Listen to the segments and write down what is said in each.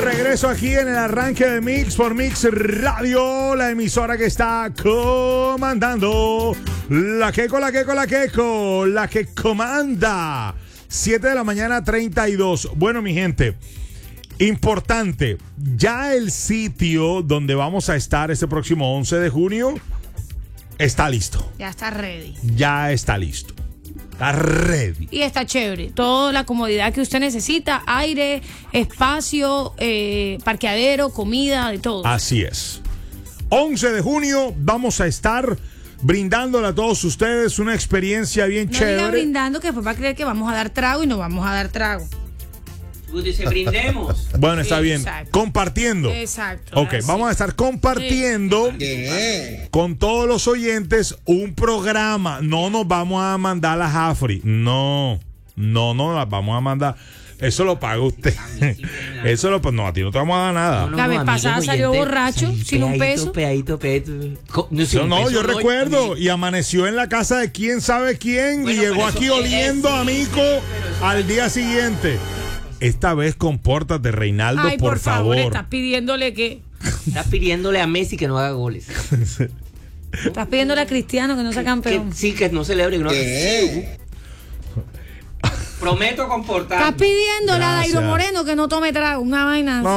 regreso aquí en el arranque de Mix por Mix Radio, la emisora que está comandando. La que comanda. 7 de la mañana, 32. Bueno, mi gente, importante, ya el sitio donde vamos a estar este próximo 11 de junio está listo. Ya está ready. Ya está listo. Está ready. Y está chévere. Toda la comodidad que usted necesita, aire, espacio, parqueadero, comida, de todo. Así es. 11 de junio vamos a estar brindándole a todos ustedes una experiencia bien chévere. No diga brindando, que después va a creer que vamos a dar trago y no vamos a dar trago. Dice brindemos. Bueno, está bien. Exacto. Compartiendo. Exacto. Ok, vamos a estar compartiendo con todos los oyentes un programa. No nos vamos a mandar a Jafri. No las vamos a mandar. Eso lo paga usted. Eso lo no, a ti no te vamos a dar nada. La vez pasada salió borracho, sin un peso. Peadito. Yo recuerdo. Y amaneció en la casa de quién sabe quién. Bueno, y llegó aquí oliendo sí, a mico al día siguiente. Esta vez compórtate, Reinaldo, Ay, por favor. Estás pidiéndole que. Estás pidiéndole a Messi que no haga goles. Estás pidiéndole a Cristiano que no sea campeón. Que no celebre. Que no haga... Prometo comportarme. Estás pidiéndole a Gracias. Dairo Moreno que no tome trago, una vaina. No.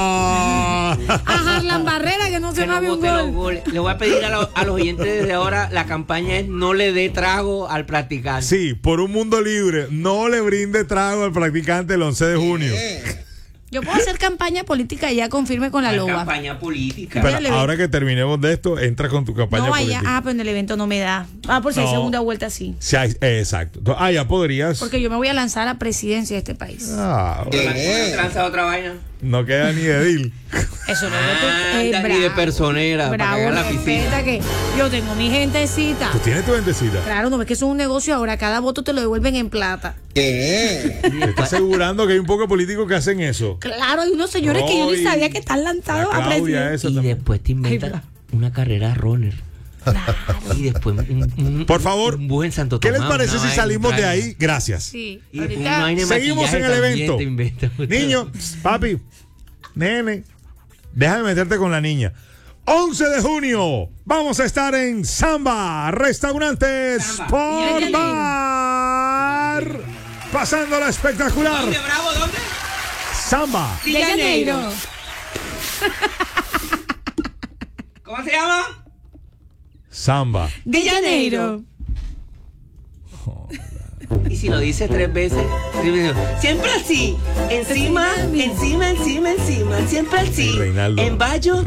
A Harlan Barrera que no se mabe un bote los gol. goles. Le voy a pedir a los oyentes desde ahora, la campaña es no le dé trago al practicante. Sí, por un mundo libre, no le brinde trago al practicante el 11 de junio. Yo puedo hacer campaña política y ya confirme con la Hay loba. campaña política. Pero ahora que terminemos de esto, entra con tu campaña No vaya, política. pero en el evento no me da. Por si hay No. segunda vuelta sí. Sí, exacto. Ya podrías. Porque yo me voy a lanzar a la presidencia de este país. Tranza otra vaina. No queda ni de deal. Eso no Anda, ni de personera. para Bravo, cagar la piscina. respeta que yo tengo mi gentecita. ¿Tú tienes tu ventecita? Claro, no ves que eso es un negocio ahora. Cada voto te lo devuelven en plata. ¿Te estás asegurando que hay un poco de políticos que hacen eso? Claro, hay unos señores que yo ni Ay, sabía que están lanzados la a Claudia, presidencia. eso Y también. después te inventas una carrera runner. Y después Por favor, un buen Santo ¿qué les Tomás, parece una si vaina, salimos un de trago. ahí? Gracias. Sí, Y después ahorita. una vaina de Seguimos en el maquillaje también evento. te inventas. Niño, papi, nene, déjame meterte con la niña. 11 de junio, vamos a estar en Samba, Restaurantes Samba. por Bar. Pasándola espectacular. ¿Dónde, Bravo? ¿Dónde? Samba. De Janeiro. ¿Cómo se llama? Samba. De Janeiro. Y si lo dices 3 veces, siempre así, encima, siempre así. Reinaldo. En Bayo.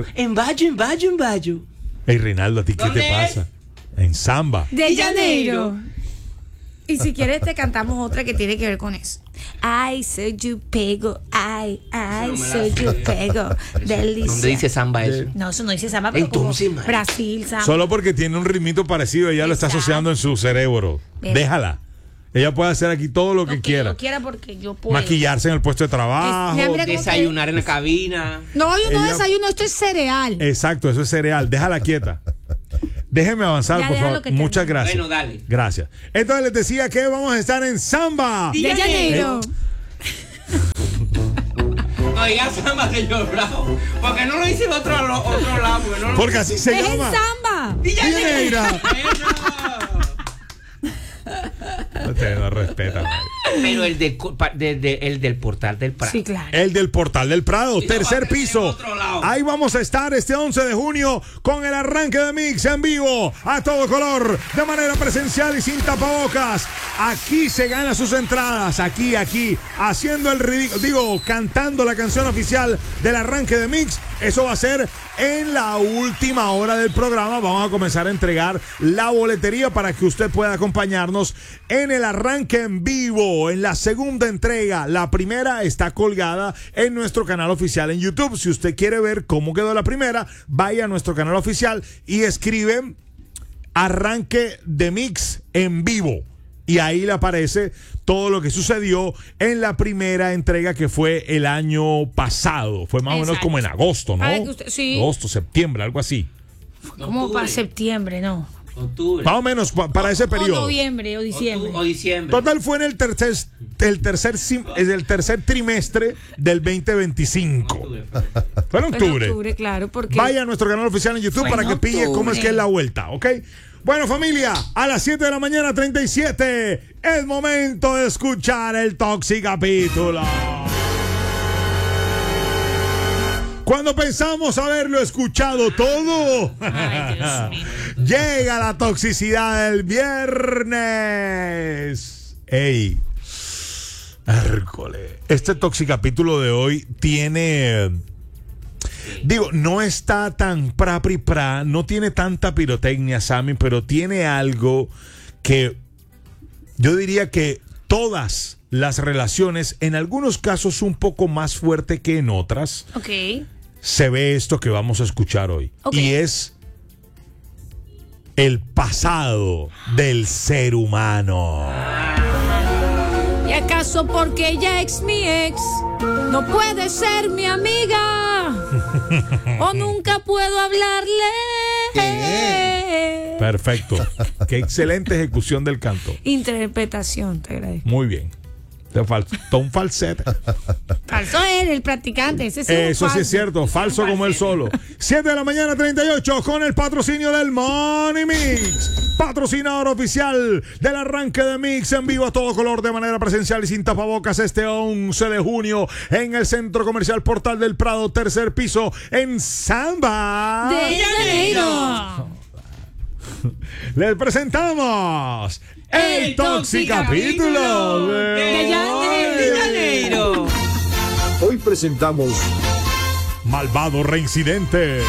Hey, Reinaldo, ¿a ti qué ¿Dónde te es? pasa? En Samba. De Janeiro. Y si quieres te cantamos otra que tiene que ver con eso. Ay, soy yo pego. Ay, no me la soy yo sé. pego. Delicia. ¿Dónde dice samba eso? No, eso no dice samba, pero Entonces, como man. Brasil, samba. Solo porque tiene un ritmito parecido, ella lo está Exacto. asociando en su cerebro. ¿Ves? Déjala. Ella puede hacer aquí todo lo que quiera. Yo quiera porque yo puedo. Maquillarse en el puesto de trabajo. Mira, mira, Desayunar en la cabina. No, yo no Ella- desayuno, esto es cereal. Exacto, eso es cereal. Déjala quieta. Déjeme avanzar, Ya, por déjalo favor. que Muchas termine. gracias. Bueno, dale. Gracias. Entonces les decía que vamos a estar en Samba. De Janeiro. No digas samba, señor Bravo. Porque no lo dice el otro lado. Porque, no lo... Porque así se Es en llama. samba. Janeira. Eso. Ustedes no respetan. Pero el del portal del Prado. Sí, claro. El del Portal del Prado, Sí, tercer va a ser piso. en otro lado. Ahí vamos a estar este 11 de junio con el arranque de Mix en vivo, a todo color, de manera presencial y sin tapabocas. Aquí se gana sus entradas, aquí, haciendo el ridículo, cantando la canción oficial del arranque de Mix. Eso va a ser en la última hora del programa. Vamos a comenzar a entregar la boletería para que usted pueda acompañarnos en el arranque en vivo, en la segunda entrega. La primera está colgada en nuestro canal oficial en YouTube. Si usted quiere ver cómo quedó la primera, vaya a nuestro canal oficial y escribe arranque de Mix en vivo. Y ahí le aparece todo lo que sucedió en la primera entrega, que fue el año pasado. Fue más o menos Exacto. como en agosto, ¿no? A ver, que usted- sí. Agosto, septiembre, algo así. Como para septiembre, no. Octubre. Más o menos para ese O noviembre. noviembre o diciembre. O diciembre. Total fue en el tercer trimestre del 2025. Fue en Fue en octubre. octubre, claro, porque Vaya a nuestro canal oficial en YouTube Fue para en que pille cómo es que es la vuelta, ¿ok? Bueno, familia, a las 7 de la mañana 37 es momento de escuchar el Toxicapítulo. Cuando pensamos haberlo escuchado todo, Ay, Dios mío. llega la toxicidad del viernes. ¡Ey! Hércole. Este Toxicapítulo de hoy tiene... Digo, no está tan pra, no tiene tanta pirotecnia, Sammy, pero tiene algo que yo diría que todas las relaciones, en algunos casos un poco más fuerte que en otras, Ok. se ve esto que vamos a escuchar hoy. Ok. Y es el pasado del ser humano. ¿Y acaso porque ella es mi ex no puede ser mi amiga? ¿O nunca puedo hablarle? Perfecto. Qué excelente ejecución del canto. Interpretación, te agradezco. Muy bien. Te faltó un falsete. Falso él, el practicante. Ese sí Eso sí es falso. cierto, falso como él solo. 7 de la mañana 38 con el patrocinio del Money Mix. Patrocinador oficial del arranque de Mix en vivo a todo color de manera presencial y sin tapabocas este 11 de junio en el Centro Comercial Portal del Prado, tercer piso en Samba. De Janeiro. Les presentamos el Toxicapítulo de Janeiro. Hoy presentamos Malvado Reincidente.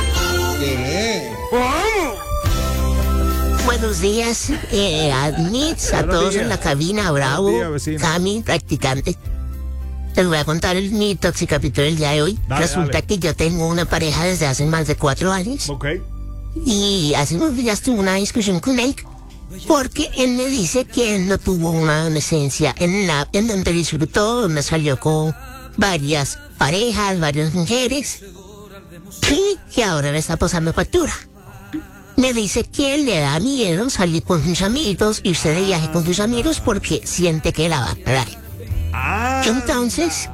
Buenos días, admits a Buenos todos días. en la cabina, Bravo, Buenos días, vecino. Cami, practicante. Les voy a contar mi Toxicapítulo del día de hoy. Dale, Resulta dale. que yo tengo una pareja desde hace más de 4 años Ok. y hace unos días tuve una discusión con él porque él me dice que él no tuvo una adolescencia en donde disfrutó, donde salió con varias parejas, varias mujeres y que ahora le está pasando factura. Me dice que le da miedo salir con sus amigos, irse de viaje con sus amigos porque siente que la va a parar. Ah, Entonces,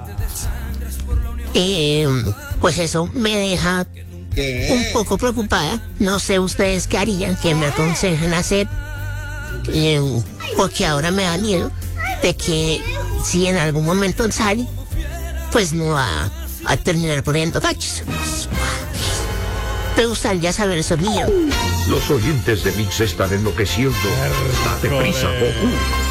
pues eso me deja un poco preocupada. No sé ustedes qué harían, qué me aconsejan hacer, porque ahora me da miedo de que si en algún momento sale, pues no va a terminar poniendo cachos. Me gustaría saber eso mío. los oyentes de Mix están enloqueciendo. Date prisa, Goku.